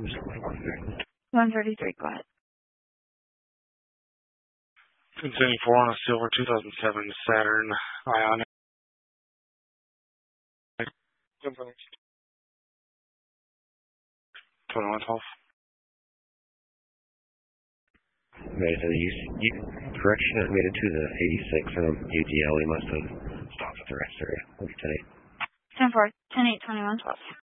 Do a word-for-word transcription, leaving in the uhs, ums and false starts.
one thirty-three, go ahead. Continuing four on a silver two thousand seven Saturn Ioniq. twenty-one twelve. Right, so you, you correction it made it to the eighty-six and U D L. We must have stopped at the rest area. ten eight. ten four, ten eight, twenty-one twelve.